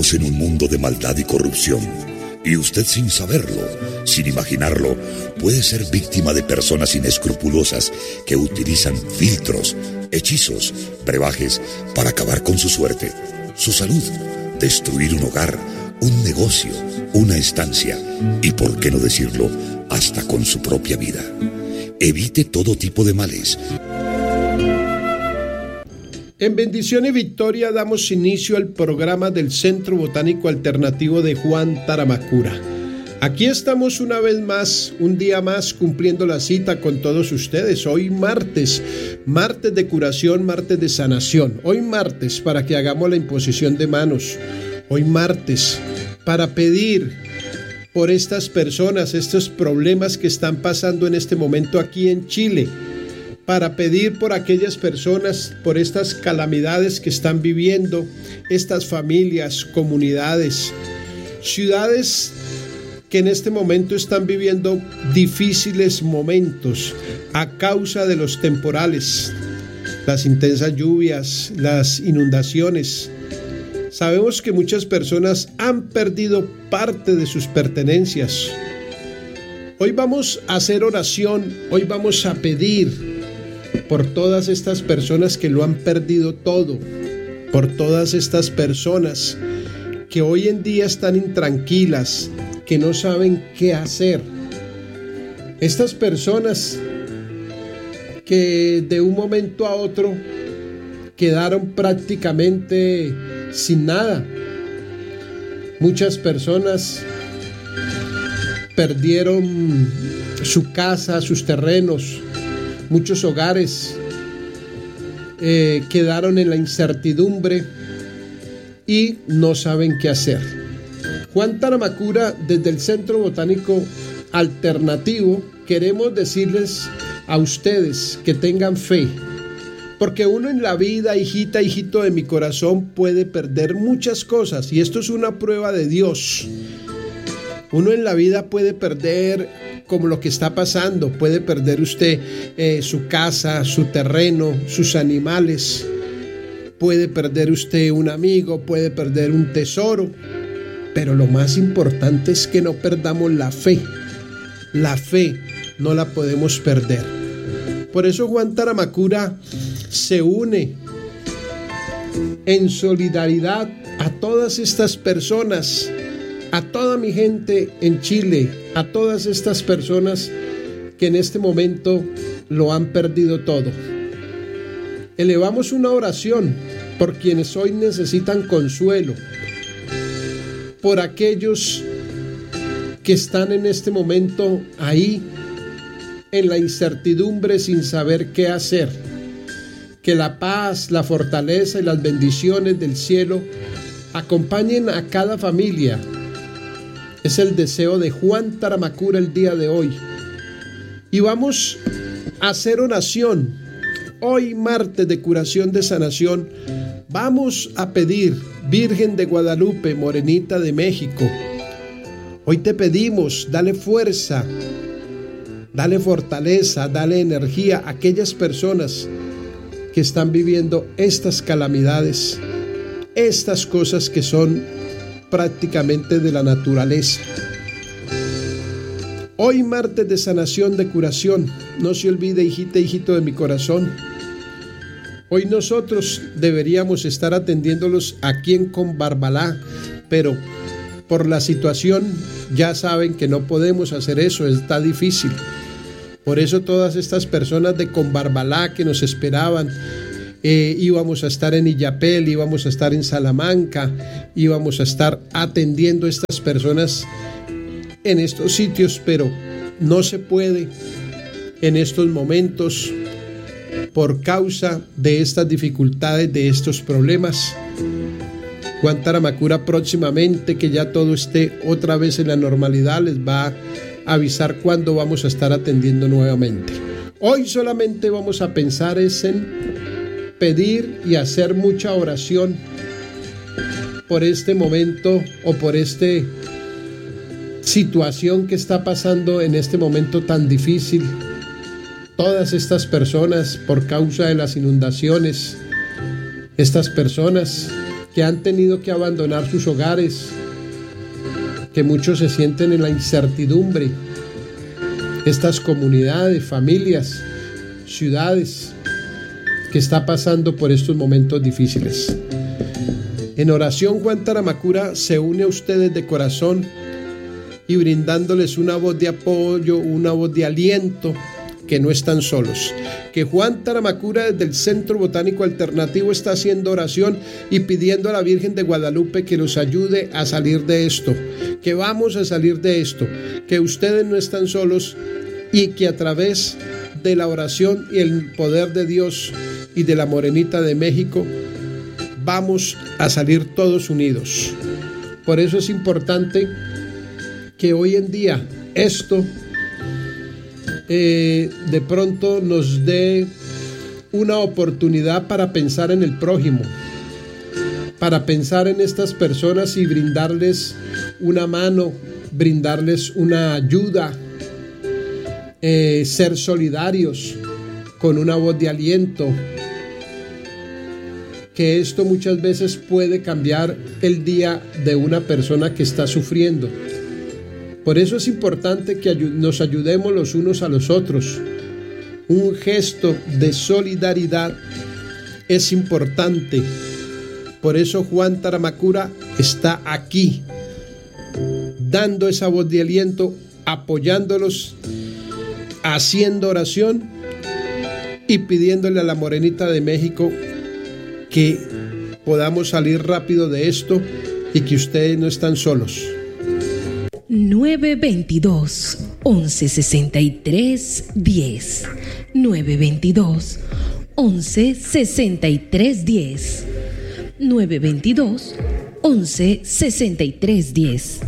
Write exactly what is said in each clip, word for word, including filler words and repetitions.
Vivimos en un mundo de maldad y corrupción, y usted sin saberlo, sin imaginarlo, puede ser víctima de personas inescrupulosas que utilizan filtros, hechizos, brebajes para acabar con su suerte, su salud, destruir un hogar, un negocio, una estancia y, por qué no decirlo, hasta con su propia vida. Evite todo tipo de males. En bendición y victoria damos inicio al programa del Centro Botánico Alternativo de Juan Taramacura. Aquí estamos una vez más, un día más, cumpliendo la cita con todos ustedes. Hoy martes, martes de curación, martes de sanación. Hoy martes para que hagamos la imposición de manos. Hoy martes para pedir por estas personas, estos problemas que están pasando en este momento aquí en Chile. Para pedir por aquellas personas, por estas calamidades que están viviendo, estas familias, comunidades, ciudades que en este momento están viviendo difíciles momentos a causa de los temporales, las intensas lluvias, las inundaciones. Sabemos que muchas personas han perdido parte de sus pertenencias. Hoy vamos a hacer oración, hoy vamos a pedir por todas estas personas que lo han perdido todo, por todas estas personas que hoy en día están intranquilas, que no saben qué hacer. Estas personas que de un momento a otro quedaron prácticamente sin nada. Muchas personas perdieron su casa, sus terrenos. Muchos hogares eh, quedaron en la incertidumbre y no saben qué hacer. Juan Taramacura, desde el Centro Botánico Alternativo, queremos decirles a ustedes que tengan fe, porque uno en la vida, hijita, hijito de mi corazón, puede perder muchas cosas, y esto es una prueba de Dios. Uno en la vida puede perder, como lo que está pasando, puede perder usted eh, su casa, su terreno, sus animales, puede perder usted un amigo, puede perder un tesoro, pero lo más importante es que no perdamos la fe. La fe no la podemos perder. Por eso Juan Taramacura se une en solidaridad a todas estas personas, a toda mi gente en Chile, a todas estas personas que en este momento lo han perdido todo. Elevamos una oración por quienes hoy necesitan consuelo, por aquellos que están en este momento ahí en la incertidumbre sin saber qué hacer. Que la paz, la fortaleza y las bendiciones del cielo acompañen a cada familia. Es el deseo de Juan Taramacura el día de hoy. Y vamos a hacer oración. Hoy martes de curación, de sanación, vamos a pedir, Virgen de Guadalupe, Morenita de México, hoy te pedimos, dale fuerza, dale fortaleza, dale energía a aquellas personas que están viviendo estas calamidades, estas cosas que son prácticamente de la naturaleza. Hoy martes de sanación, de curación, no se olvide, hijita, hijito de mi corazón, hoy nosotros deberíamos estar atendiéndolos aquí en Combarbalá, pero por la situación ya saben que no podemos hacer eso, está difícil. Por eso todas estas personas de Combarbalá que nos esperaban, Eh, íbamos a estar en Illapel, íbamos a estar en Salamanca, íbamos a estar atendiendo a estas personas en estos sitios, pero no se puede en estos momentos por causa de estas dificultades, de estos problemas. Juan Taramacura próximamente, que ya todo esté otra vez en la normalidad, les va a avisar cuándo vamos a estar atendiendo nuevamente. Hoy solamente vamos a pensar es en pedir y hacer mucha oración por este momento o por esta situación que está pasando en este momento tan difícil. Todas estas personas por causa de las inundaciones, estas personas que han tenido que abandonar sus hogares, que muchos se sienten en la incertidumbre. Estas comunidades, familias, ciudades que está pasando por estos momentos difíciles. En oración, Juan Taramacura se une a ustedes de corazón y brindándoles una voz de apoyo, una voz de aliento, que no están solos. Que Juan Taramacura desde el Centro Botánico Alternativo está haciendo oración y pidiendo a la Virgen de Guadalupe que los ayude a salir de esto, que vamos a salir de esto, que ustedes no están solos y que a través de la oración y el poder de Dios y de la Morenita de México vamos a salir todos unidos. Por eso es importante que hoy en día esto eh, de pronto nos dé una oportunidad para pensar en el prójimo, para pensar en estas personas y brindarles una mano, brindarles una ayuda, eh, ser solidarios con una voz de aliento, que esto muchas veces puede cambiar el día de una persona que está sufriendo. Por eso es importante que nos ayudemos los unos a los otros. Un gesto de solidaridad es importante. Por eso Juan Taramacura está aquí, dando esa voz de aliento, apoyándolos, haciendo oración y pidiéndole a la Morenita de México que podamos salir rápido de esto y que ustedes no están solos. nueve veintidós, once sesenta y tres, diez. nueve veintidós, once sesenta y tres, diez. nueve veintidós, once sesenta y tres, diez.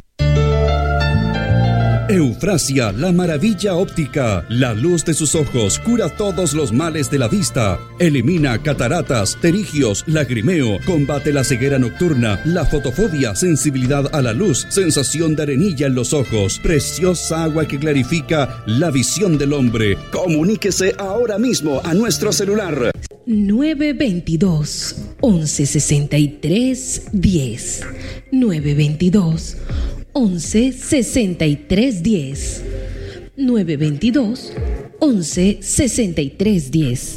Eufrasia, la maravilla óptica. La luz de sus ojos cura todos los males de la vista. Elimina cataratas, pterigios, lagrimeo. Combate la ceguera nocturna, la fotofobia, sensibilidad a la luz, sensación de arenilla en los ojos. Preciosa agua que clarifica la visión del hombre. Comuníquese ahora mismo a nuestro celular. nueve veintidós, once sesenta y tres, diez. nueve veintidós, once sesenta y tres, diez. nueve veintidós, once sesenta y tres, diez.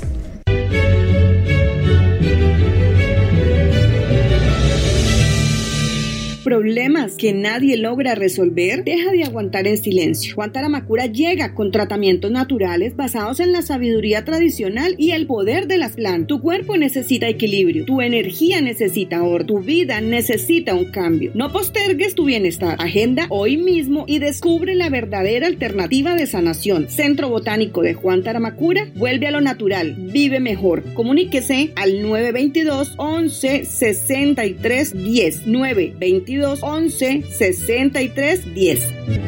¿Problemas que nadie logra resolver? Deja de aguantar en silencio. Juan Taramacura llega con tratamientos naturales basados en la sabiduría tradicional y el poder de las plantas. Tu cuerpo necesita equilibrio, tu energía necesita orden, tu vida necesita un cambio. No postergues tu bienestar. Agenda hoy mismo y descubre la verdadera alternativa de sanación. Centro Botánico de Juan Taramacura, vuelve a lo natural, vive mejor. Comuníquese al nueve veintidós, once sesenta y tres, diez. nueve veintidós, once sesenta y tres, diez.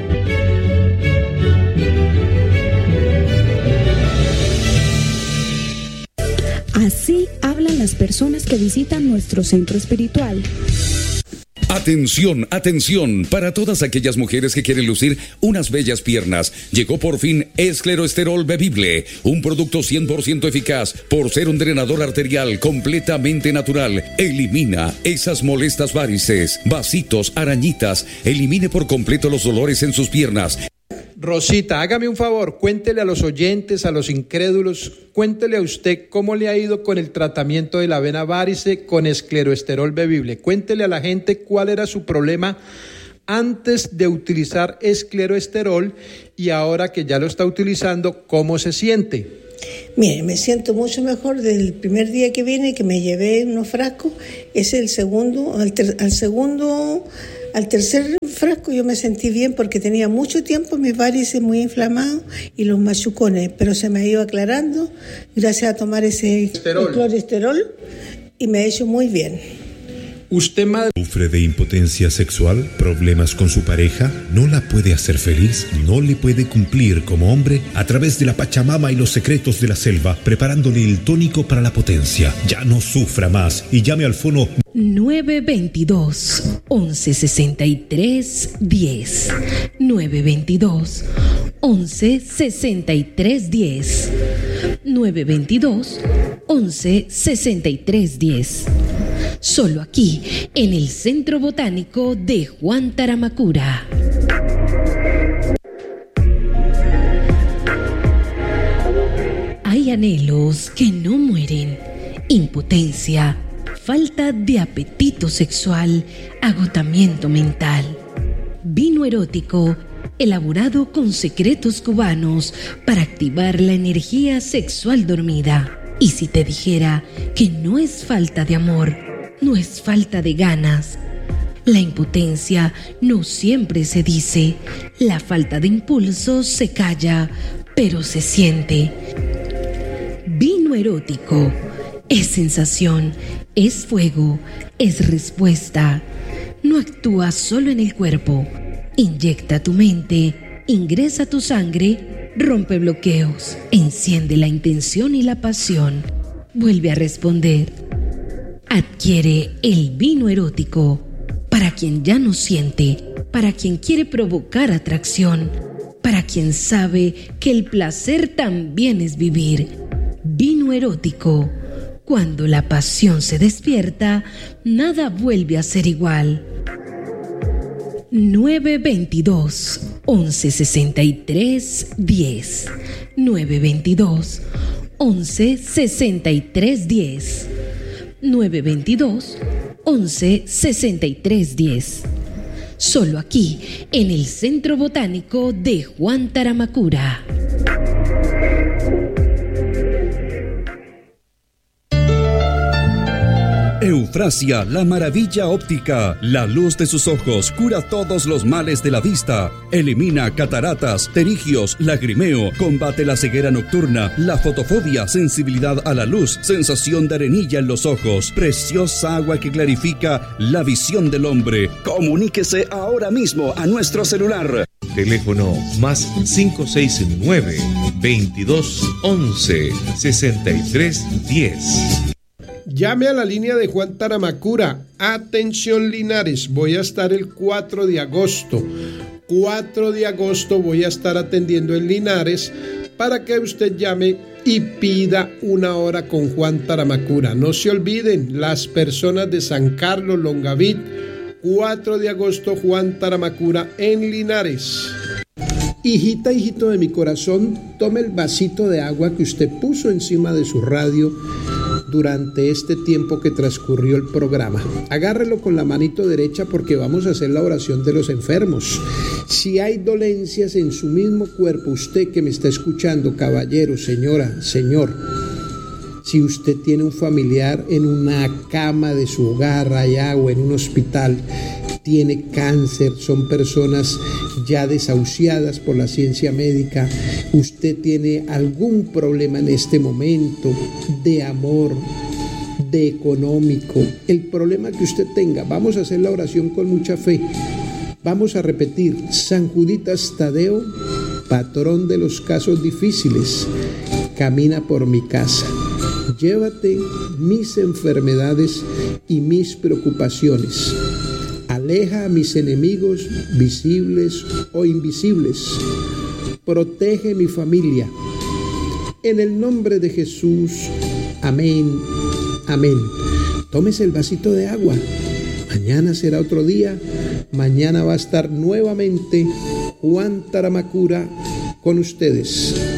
Así hablan las personas que visitan nuestro centro espiritual. Atención, atención, para todas aquellas mujeres que quieren lucir unas bellas piernas. Llegó por fin Escleroesterol Bebible, un producto cien por ciento eficaz por ser un drenador arterial completamente natural. Elimina esas molestas varices, vasitos, arañitas. Elimine por completo los dolores en sus piernas. Rosita, hágame un favor, cuéntele a los oyentes, a los incrédulos, cuéntele a usted cómo le ha ido con el tratamiento de la vena varice con escleroesterol bebible. Cuéntele a la gente cuál era su problema antes de utilizar escleroesterol y ahora que ya lo está utilizando, ¿cómo se siente? Mire, me siento mucho mejor desde el primer día que vine, que me llevé unos frascos. Es el segundo, al, ter, al segundo... Al tercer frasco yo me sentí bien porque tenía mucho tiempo mis varices muy inflamados y los machucones, pero se me ha ido aclarando gracias a tomar ese cloresteol y me ha hecho muy bien. ¿Usted, madre, sufre de impotencia sexual, problemas con su pareja, no la puede hacer feliz, no le puede cumplir como hombre? A través de la Pachamama y los secretos de la selva, preparándole el tónico para la potencia. Ya no sufra más y llame al fono nueve veintidós, once sesenta y tres, diez. nueve veintidós, once sesenta y tres, diez. nueve veintidós, once sesenta y tres, diez. Solo aquí, en el Centro Botánico de Juan Taramacura. Hay anhelos que no mueren. Impotencia, falta de apetito sexual, agotamiento mental. Vino erótico, elaborado con secretos cubanos para activar la energía sexual dormida. Y si te dijera que no es falta de amor, no es falta de ganas. La impotencia no siempre se dice. La falta de impulso se calla, pero se siente. Vino erótico es sensación, es fuego, es respuesta. No actúa solo en el cuerpo. Inyecta tu mente, ingresa tu sangre, rompe bloqueos, enciende la intención y la pasión. Vuelve a responder. Adquiere el vino erótico para quien ya no siente, para quien quiere provocar atracción, para quien sabe que el placer también es vivir. Vino erótico. Cuando la pasión se despierta, nada vuelve a ser igual. nueve veintidós, once sesenta y tres, diez. nueve veintidós, once sesenta y tres, diez. nueve veintidós, once sesenta y tres, diez. Solo aquí, en el Centro Botánico de Juan Taramacura. Eufrasia, la maravilla óptica. La luz de sus ojos cura todos los males de la vista. Elimina cataratas, pterigios, lagrimeo. Combate la ceguera nocturna, la fotofobia, sensibilidad a la luz, sensación de arenilla en los ojos. Preciosa agua que clarifica la visión del hombre. Comuníquese ahora mismo a nuestro celular. Teléfono más cinco seis nueve, veintidós, once, sesenta y tres, diez. Llame a la línea de Juan Taramacura. Atención Linares, voy a estar el cuatro de agosto. cuatro de agosto voy a estar atendiendo en Linares para que usted llame y pida una hora con Juan Taramacura. No se olviden, las personas de San Carlos, Longaví, cuatro de agosto, Juan Taramacura en Linares. Hijita, hijito de mi corazón, tome el vasito de agua que usted puso encima de su radio durante este tiempo que transcurrió el programa. Agárrelo con la manito derecha porque vamos a hacer la oración de los enfermos. Si hay dolencias en su mismo cuerpo, usted que me está escuchando, caballero, señora, señor, si usted tiene un familiar en una cama de su hogar allá o en un hospital, tiene cáncer, son personas ya desahuciadas por la ciencia médica, usted tiene algún problema en este momento de amor, de económico, el problema que usted tenga, vamos a hacer la oración con mucha fe. Vamos a repetir: San Juditas Tadeo, patrón de los casos difíciles, camina por mi casa. Llévate mis enfermedades y mis preocupaciones. Aleja a mis enemigos visibles o invisibles. Protege mi familia. En el nombre de Jesús. Amén. Amén. Tómese el vasito de agua. Mañana será otro día. Mañana va a estar nuevamente Juan Taramacura con ustedes.